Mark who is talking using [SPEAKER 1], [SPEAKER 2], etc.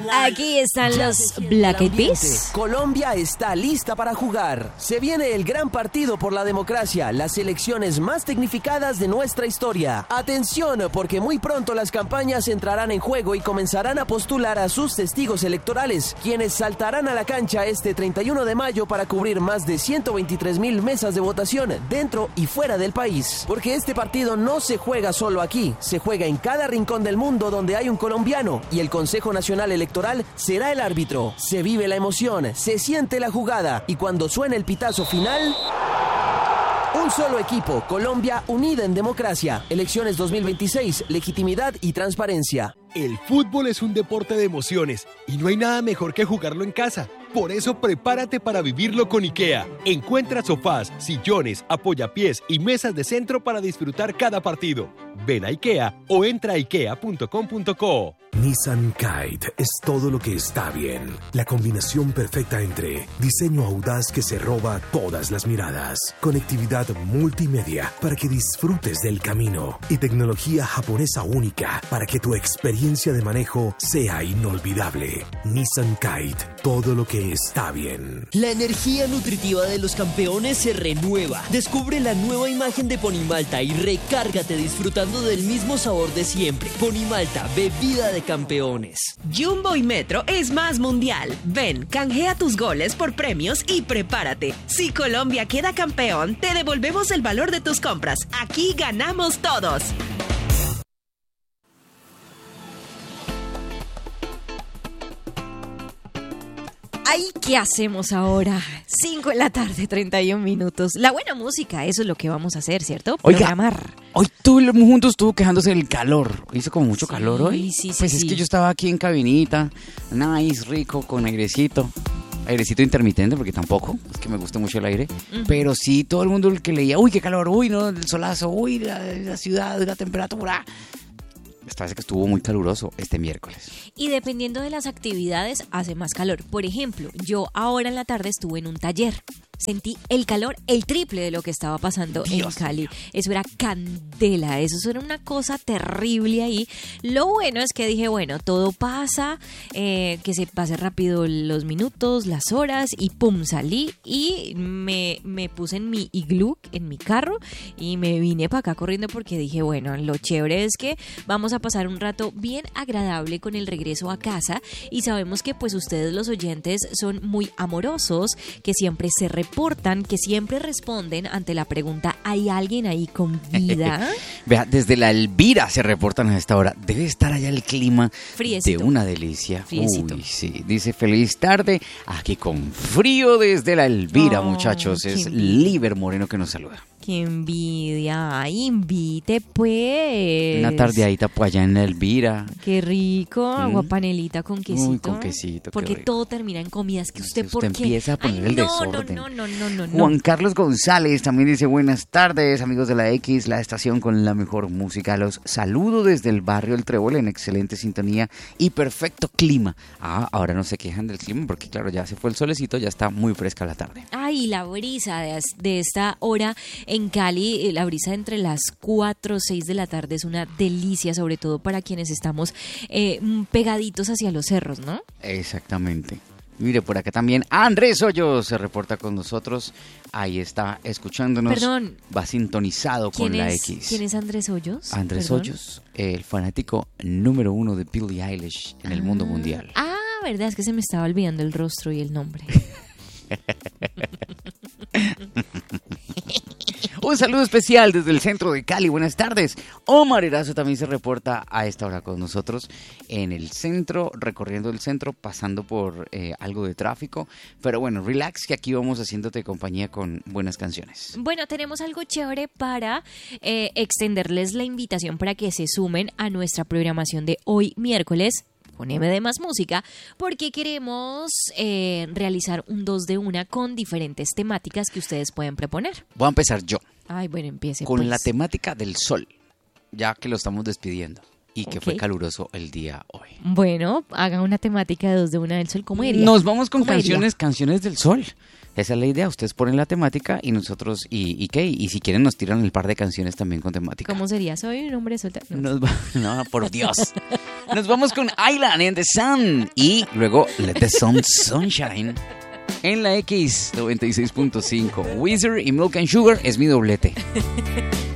[SPEAKER 1] Aquí están los Black Eyed Peas.
[SPEAKER 2] Colombia está lista para jugar. Se viene el gran partido por la democracia, las elecciones más tecnificadas de nuestra historia. Atención, porque muy pronto las campañas entrarán en juego y comenzarán a postular a sus testigos electorales, quienes saltarán a la cancha este 31 de mayo para cubrir más de 123,000 mesas de votación dentro y fuera del país. Porque este partido no se juega solo aquí, se juega en cada rincón del mundo donde hay un colombiano, y el Consejo Nacional Electoral será el árbitro. Se vive la emoción, se siente la jugada, y cuando suene el pitazo final... Un solo equipo, Colombia unida en democracia. Elecciones 2026, legitimidad y transparencia.
[SPEAKER 3] El fútbol es un deporte de emociones y no hay nada mejor que jugarlo en casa. Por eso prepárate para vivirlo con IKEA. Encuentra sofás, sillones, apoyapiés y mesas de centro para disfrutar cada partido. Ven a IKEA o entra a ikea.com.co.
[SPEAKER 4] Nissan Kite es todo lo que está bien. La combinación perfecta entre diseño audaz que se roba todas las miradas, conectividad multimedia para que disfrutes del camino y tecnología japonesa única para que tu experiencia de manejo sea inolvidable. Nissan Kite, todo lo que está bien.
[SPEAKER 5] La energía nutritiva de los campeones se renueva. Descubre la nueva imagen de Ponimalta y recárgate disfrutando del mismo sabor de siempre. Ponimalta, bebida de campeones.
[SPEAKER 6] Jumbo y Metro es más mundial. Ven, canjea tus goles por premios y prepárate. Si Colombia queda campeón, te devolvemos el valor de tus compras. Aquí ganamos todos.
[SPEAKER 1] Ay, ¿qué hacemos ahora? 5 de la tarde, 31 minutos. La buena música, eso es lo que vamos a hacer, ¿cierto?
[SPEAKER 7] Oiga,
[SPEAKER 1] Programar.
[SPEAKER 7] Hoy todo el mundo estuvo quejándose del calor. Hizo como mucho calor hoy.
[SPEAKER 1] Sí,
[SPEAKER 7] pues es que yo estaba aquí en cabinita, nice, rico, con airecito. Airecito intermitente, porque tampoco es que me guste mucho el aire. Pero sí, todo el mundo el que leía, uy, qué calor, uy, no, el solazo, uy, la ciudad, la temperatura. Esta vez que estuvo muy caluroso este miércoles.
[SPEAKER 1] Y dependiendo de las actividades, hace más calor. Por ejemplo, yo ahora en la tarde estuve en un taller. Sentí el calor, el triple de lo que estaba pasando en Cali. Eso era candela, eso era una cosa terrible ahí. Lo bueno es que dije, bueno, todo pasa, que se pase rápido los minutos, las horas, y pum, salí y me puse en mi iglú, en mi carro, y me vine para acá corriendo porque dije, bueno, lo chévere es que vamos a pasar un rato bien agradable con el regreso a casa, y sabemos que pues ustedes los oyentes son muy amorosos, que siempre se reportan, que siempre responden ante la pregunta, ¿hay alguien ahí con vida?
[SPEAKER 7] Vea, desde la Elvira se reportan a esta hora. Debe estar allá el clima
[SPEAKER 1] Friecito.
[SPEAKER 7] de una delicia.
[SPEAKER 1] Friecito.
[SPEAKER 7] Uy, sí. Dice, feliz tarde, aquí con frío desde la Elvira,
[SPEAKER 1] Oh,
[SPEAKER 7] muchachos. Es
[SPEAKER 1] qué
[SPEAKER 7] Liber Moreno que nos saluda.
[SPEAKER 1] ¡Qué envidia! ¡Ay, invite pues!
[SPEAKER 7] Una tardeadita pues allá en la Elvira.
[SPEAKER 1] ¡Qué rico! Agua panelita con quesito.
[SPEAKER 7] Uy, con quesito, qué
[SPEAKER 1] porque
[SPEAKER 7] rico.
[SPEAKER 1] todo termina en comidas. Que usted, ¿por qué?
[SPEAKER 7] Empieza a poner el desorden.
[SPEAKER 1] No.
[SPEAKER 7] Juan Carlos González también dice, buenas tardes, amigos de la X, la estación con la mejor música. Los saludo desde el barrio El Trébol en excelente sintonía y perfecto clima. Ah, ahora no se quejan del clima porque claro, ya se fue el solecito, ya está muy fresca la tarde.
[SPEAKER 1] Ay, la brisa de esta hora en Cali, la brisa entre las 4 o 6 de la tarde es una delicia, sobre todo para quienes estamos pegaditos hacia los cerros, ¿no?
[SPEAKER 7] Exactamente. Mire, por acá también Andrés Hoyos se reporta con nosotros. Ahí está, escuchándonos.
[SPEAKER 1] Perdón.
[SPEAKER 7] Va sintonizado con la X.
[SPEAKER 1] ¿Quién es Andrés Hoyos?
[SPEAKER 7] Andrés
[SPEAKER 1] Perdón.
[SPEAKER 7] Hoyos, el fanático número 1 de Billie Eilish en el mundo mundial.
[SPEAKER 1] Ah, verdad, es que se me estaba olvidando el rostro y el nombre.
[SPEAKER 7] Un saludo especial desde el centro de Cali. Buenas tardes. Omar Erazo también se reporta a esta hora con nosotros en el centro, recorriendo el centro, pasando por algo de tráfico. Pero bueno, relax, que aquí vamos haciéndote compañía con buenas canciones.
[SPEAKER 1] Bueno, tenemos algo chévere para extenderles la invitación para que se sumen a nuestra programación de hoy miércoles con MD Más Música, porque queremos realizar un 2 de 1 con diferentes temáticas que ustedes pueden proponer.
[SPEAKER 7] Voy a empezar yo.
[SPEAKER 1] Ay, bueno, empiece
[SPEAKER 7] con
[SPEAKER 1] pues.
[SPEAKER 7] la temática del sol, ya que lo estamos despidiendo. y que fue caluroso el día hoy.
[SPEAKER 1] Bueno, haga una temática de 2 de 1 del sol. ¿Cómo iría?
[SPEAKER 7] Nos vamos con
[SPEAKER 1] ¿Cómo iría?
[SPEAKER 7] canciones del sol. Esa es la idea. Ustedes ponen la temática y nosotros, ¿y qué? Y si quieren nos tiran el par de canciones también con temática.
[SPEAKER 1] ¿Cómo sería? Soy un hombre soltero.
[SPEAKER 7] No, por Dios. Nos vamos con Island and the Sun y luego Let the Sun Sunshine en la X 96.5. Weezer y Milk and Sugar es mi doblete.